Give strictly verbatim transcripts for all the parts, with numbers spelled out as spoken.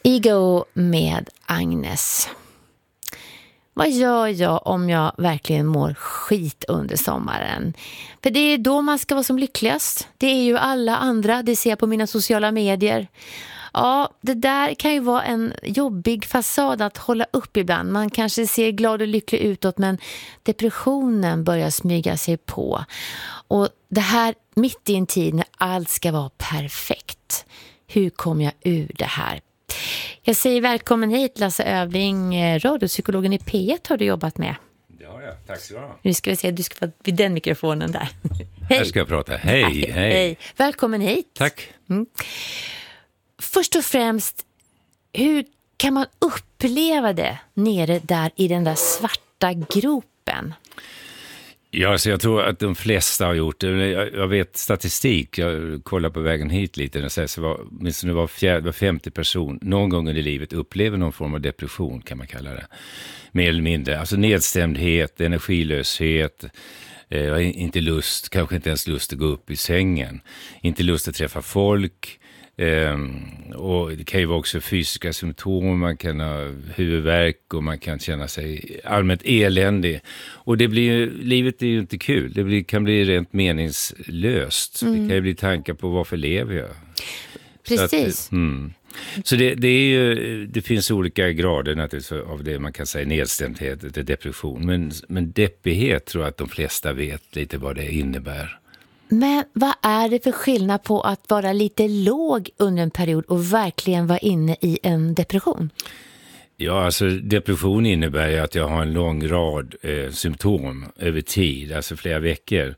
Ego med Agnes. Vad gör jag om jag verkligen mår skit under sommaren? För det är då man ska vara som lyckligast. Det är ju alla andra, det ser jag på mina sociala medier. Ja, det där kan ju vara en jobbig fasad att hålla upp ibland. Man kanske ser glad och lycklig utåt, men depressionen börjar smyga sig på. Och det här mitt i en tid när allt ska vara perfekt. Hur kommer jag ur det här? Jag säger välkommen hit Lasse Övling, radiopsykologen i P ett har du jobbat med. Ja, ja, tack så mycket. Nu ska vi se, du ska vara vid den mikrofonen där. Hej. Här ska jag prata. Hej, hej. hej. hej. Välkommen hit. Tack. Mm. Först och främst, hur kan man uppleva det nere där i den där svarta gropen? Ja, alltså jag tror att de flesta har gjort det. Jag, jag vet statistik, jag kollar på vägen hit lite. Det sägs att åtminstone var, fjärde, var femte person någon gång i livet upplever någon form av depression, kan man kalla det. Mer eller mindre. Alltså nedstämdhet, energilöshet, eh, inte lust, kanske inte ens lust att gå upp i sängen. Inte lust att träffa folk. Um, och det kan ju vara också fysiska symptom, man kan ha huvudvärk och man kan känna sig allmänt eländig. Och det blir ju, livet är ju inte kul, det blir, kan bli rent meningslöst. Mm. Det kan ju bli tankar på varför lever jag. Precis. Så, att, mm. Så det, det, är ju, det finns olika grader naturligtvis av det man kan säga nedstämdhet, det depression. Men, men deppighet tror jag att de flesta vet lite vad det innebär. Men vad är det för skillnad på att vara lite låg under en period och verkligen vara inne i en depression? Ja, alltså depression innebär ju att jag har en lång rad eh, symptom över tid, alltså flera veckor.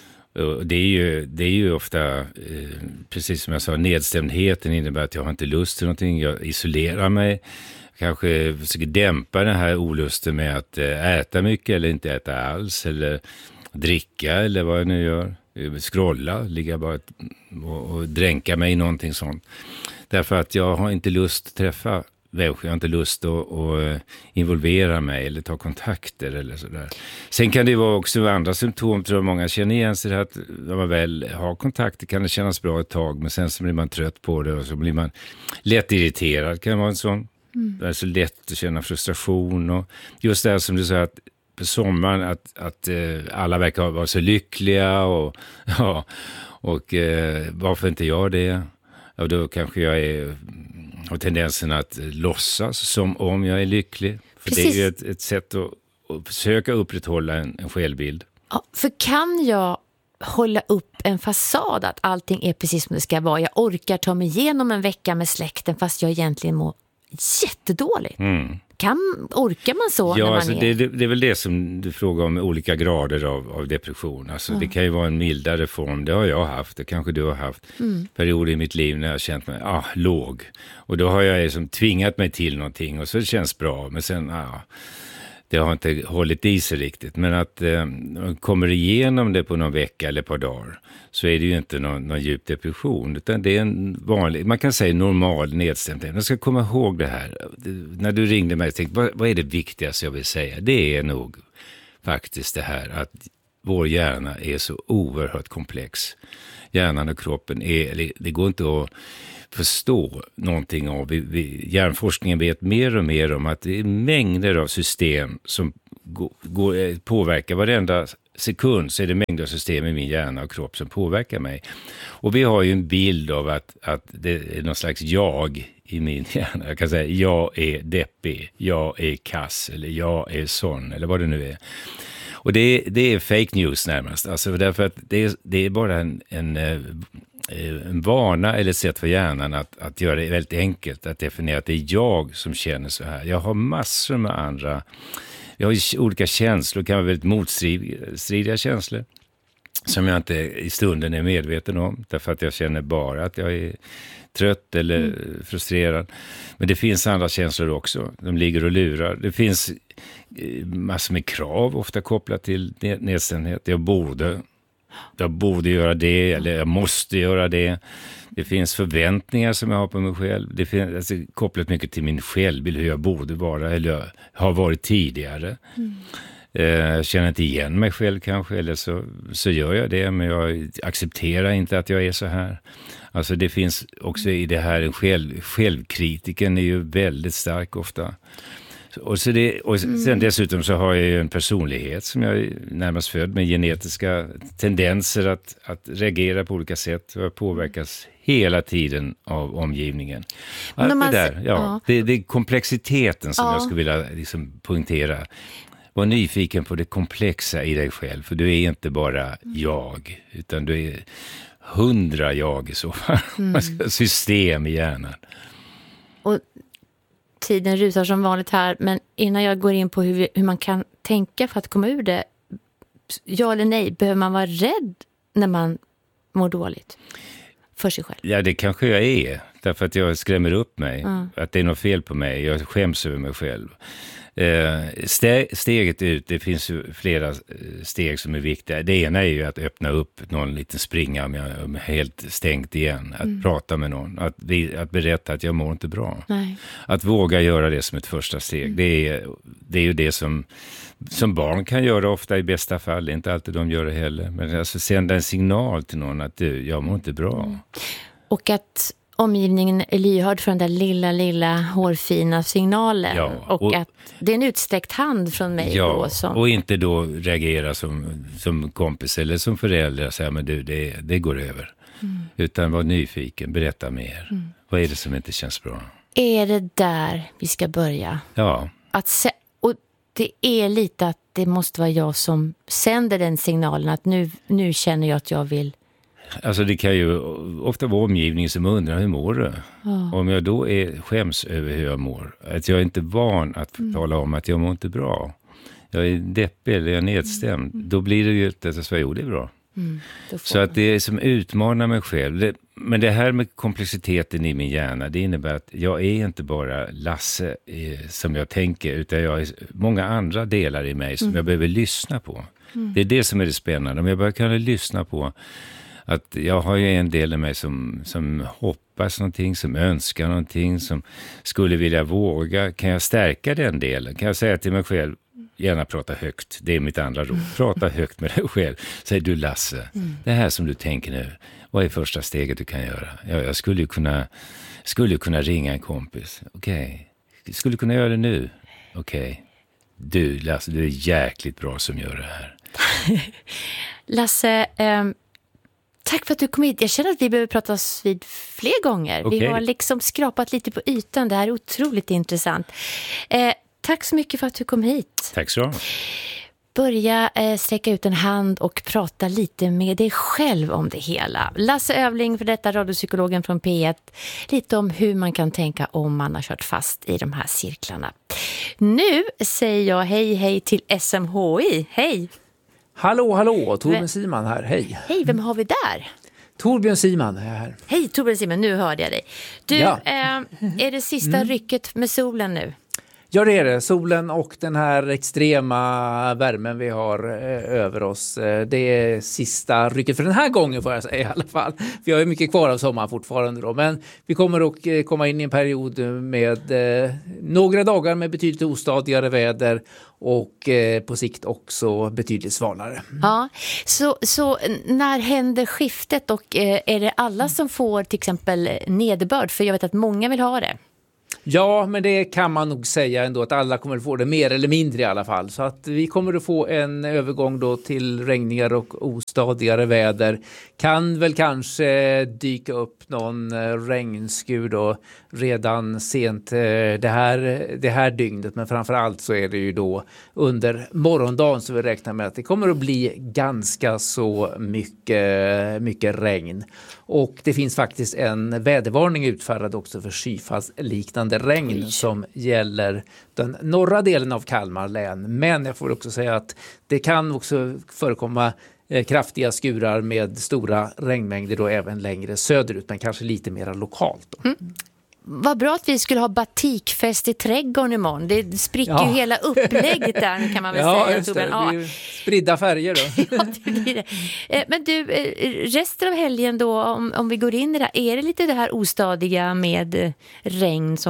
Och det är ju, det är ju ofta, eh, precis som jag sa, nedstämdheten innebär att jag har inte lust till någonting, jag isolerar mig. Kanske försöker dämpa den här olusten med att eh, äta mycket eller inte äta alls, eller dricka eller vad jag nu gör. Scrolla, ligga bara och, och dränka mig i någonting sånt. Därför att jag har inte lust att träffa människor, jag har inte lust att, att involvera mig eller ta kontakter eller sådär. Sen kan det vara också andra symptom, tror jag många känner igen sig, att när man väl har kontakter kan det kännas bra ett tag, men sen så blir man trött på det och så blir man lätt irriterad, kan vara en sån. Mm. Det är så lätt att känna frustration och just det här som du sa att på sommaren att, att eh, alla verkar vara så lyckliga och, ja, och eh, varför inte jag det? Och då kanske jag är, har tendensen att låtsas som om jag är lycklig. För Precis. Det är ju ett, ett sätt att, att försöka upprätthålla en, en självbild. Ja, för kan jag hålla upp en fasad att allting är precis som det ska vara? Jag orkar ta mig igenom en vecka med släkten fast jag egentligen mår jättedåligt. Mm. Kan, orkar man så ja, när man alltså är? Det, det, det är väl det som du frågar om, olika grader av, av depression. Alltså, mm. Det kan ju vara en mildare form, det har jag haft, det kanske du har haft. Mm. Perioder i mitt liv när jag har känt mig ah, låg. Och då har jag liksom tvingat mig till någonting och så det känns bra. Men sen, ah, det har inte hållit i sig riktigt. Men att eh, kommer igenom det på någon vecka eller ett par dagar så är det ju inte någon, någon djup depression. Utan det är en vanlig, man kan säga normal nedstämdhet. Jag ska komma ihåg det här. När du ringde mig och tänkte, vad, vad är det viktigaste jag vill säga? Det är nog faktiskt det här att vår hjärna är så oerhört komplex. Hjärnan och kroppen, är, det går inte att förstå någonting av. Vi, vi, hjärnforskningen vet mer och mer om att det är mängder av system som går, går, påverkar varenda sekund, så är det mängder av system i min hjärna och kropp som påverkar mig. Och vi har ju en bild av att, att det är någon slags jag i min hjärna. Jag kan säga, jag är deppig, jag är kass eller jag är sån eller vad det nu är. Och det, det är fake news närmast. Alltså därför att det är, det är bara en, en, en vana eller ett sätt för hjärnan att, att göra det väldigt enkelt. Att definiera att det är jag som känner så här. Jag har massor med andra. Jag har olika känslor, kan vara väldigt motstridiga känslor. Som jag inte i stunden är medveten om. Därför att jag känner bara att jag är trött eller mm. frustrerad. Men det finns andra känslor också. De ligger och lurar. Det finns massor med krav ofta kopplat till nedstämdhet. Jag borde, jag borde göra det eller jag måste göra det. Det finns förväntningar som jag har på mig själv. Det finns alltså, kopplat mycket till min självbild, hur jag borde vara eller jag har varit tidigare. Mm. Jag känner inte igen mig själv kanske, eller så, så gör jag det, men jag accepterar inte att jag är så här. Alltså det finns också i det här, en själv, självkritiken är ju väldigt stark ofta. Och, så det, och sen mm. dessutom så har jag ju en personlighet som jag är närmast född med, genetiska tendenser att, att reagera på olika sätt och påverkas hela tiden av omgivningen. Allt det där, ja, ja. Det, det är komplexiteten som ja. jag skulle vilja liksom poängtera. Var nyfiken på det komplexa i dig själv, för du är inte bara jag, utan du är hundra jag i så fall. Mm. System i hjärnan. Och tiden rusar som vanligt här, men innan jag går in på hur, vi, hur man kan tänka för att komma ur det, ja eller nej, behöver man vara rädd när man mår dåligt för sig själv? Ja, det kanske jag är, därför att jag skrämmer upp mig, mm. att det är något fel på mig, jag skäms över mig själv. Steget ut, det finns ju flera steg som är viktiga. Det ena är ju att öppna upp någon liten springa om jag är helt stängt igen. Att mm. prata med någon, att, att berätta att jag mår inte bra. Nej. Att våga göra det som ett första steg. Mm. Det, är, det är ju det som, som barn kan göra ofta i bästa fall. Det är inte alltid de gör det heller. Men alltså sända en signal till någon att du, jag mår inte bra. Mm. Och att omgivningen är lyhörd för den där lilla, lilla hårfina signalen. Ja, och, och att det är en utsträckt hand från mig. Ja, då, som... och inte då reagera som, som kompis eller som förälder och säga, men du, det, det går över. Mm. Utan var nyfiken, berätta mer. Mm. Vad är det som inte känns bra? Är det där vi ska börja? Ja. Att se... Och det är lite att det måste vara jag som sänder den signalen att nu, nu känner jag att jag vill. Alltså det kan ju ofta vara omgivningen som undrar, hur mår du? Oh. Om jag då är skäms över hur jag mår, att jag är inte van att mm. tala om att jag mår inte bra. Jag är deppig eller jag är nedstämd. Mm. Då blir det ju inte att jag säger, jo det är bra. Mm. Så att det är som utmanar mig själv. Det, men det här med komplexiteten i min hjärna, det innebär att jag är inte bara Lasse eh, som jag tänker, utan jag är många andra delar i mig som mm. jag behöver lyssna på. Mm. Det är det som är det spännande. Om jag bara kan lyssna på att jag har ju en del i mig som, som hoppas någonting, som önskar någonting, som skulle vilja våga. Kan jag stärka den delen? Kan jag säga till mig själv, gärna prata högt, det är mitt andra råd. Prata högt med dig själv. Säg du Lasse, mm. det här som du tänker nu, vad är första steget du kan göra? Jag, jag skulle ju kunna, skulle kunna ringa en kompis. Okej, okay. Jag skulle kunna göra det nu. Okej, okay. Du Lasse, du är jäkligt bra som gör det här. Lasse, um... tack för att du kom hit. Jag känner att vi behöver pratas vid fler gånger. Okay. Vi har liksom skrapat lite på ytan. Det här är otroligt intressant. Eh, tack så mycket för att du kom hit. Tack så. Börja eh, sträcka ut en hand och prata lite med dig själv om det hela. Lasse Övling, för detta radiopsykologen från P ett. Lite om hur man kan tänka om man har kört fast i de här cirklarna. Nu säger jag hej hej till S M H I. Hej! Hallå, hallå, Torbjörn Siman här, hej. Hej, vem har vi där? Torbjörn Siman är här. Hej Torbjörn Siman, nu hörde jag dig. Du, ja. eh, är det sista mm. rycket med solen nu? Ja, det är det. Solen och den här extrema värmen vi har eh, över oss. Eh, det är sista rycket för den här gången, får jag säga i alla fall. Vi har ju mycket kvar av sommaren fortfarande då. Men vi kommer att eh, komma in i en period med eh, några dagar med betydligt ostadigare väder och eh, på sikt också betydligt svalare. Ja, så, så när händer skiftet och eh, är det alla som får till exempel nederbörd? För jag vet att många vill ha det. Ja, men det kan man nog säga ändå att alla kommer att få det mer eller mindre i alla fall. Så att vi kommer att få en övergång då till regnigare och ostadigare väder. Kan väl kanske dyka upp någon regnskur då redan sent det här, det här dygnet. Men framförallt så är det ju då under morgondagen så vi räknar med att det kommer att bli ganska så mycket, mycket regn. Och det finns faktiskt en vädervarning utfärdad också för skyfallsliknande regn som gäller den norra delen av Kalmar län. Men jag får också säga att det kan också förekomma eh, kraftiga skurar med stora regnmängder då även längre söderut, men kanske lite mer lokalt då. Mm. Vad bra att vi skulle ha batikfest i trädgården imorgon. Det spricker ja. ju hela upplägget där, kan man väl ja, säga. Just det. Ja, det blir spridda färger då. Ja, det blir det. Men du, resten av helgen då, om, om vi går in i det här, är det lite det här ostadiga med regn som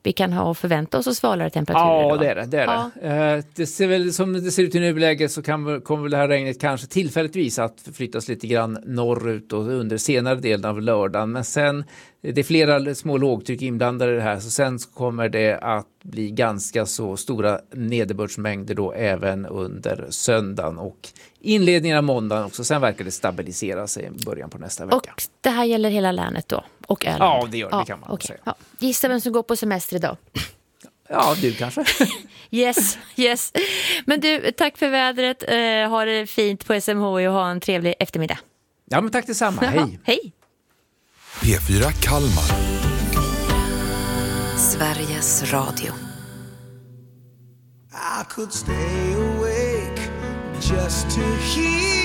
vi kan ha och förvänta oss och svalare temperaturer. Ja, då. det är det. Det, är Ja. det. det ser väl, som det ser ut i nuläget så kan, kommer väl det här regnet kanske tillfälligtvis att förflyttas lite grann norrut och under senare delen av lördagen. Men sen, det är flera små lågtryck inblandade i det här, så sen kommer det att bli ganska så stora nederbördsmängder då även under söndagen och inledningen av måndagen också. Sen verkar det stabilisera sig i början på nästa vecka. Och det här gäller hela länet då? Och Öland? Ja, det gör det, kan man okay. säga. Ja. Gissa vem som går på semester idag? Ja, du kanske. Yes, yes. Men du, tack för vädret. Eh, ha det fint på S M H och ha en trevlig eftermiddag. Ja, men tack detsamma. Hej. Hej. P fyra Kalmar. Sveriges Radio. I could stay awake just to hear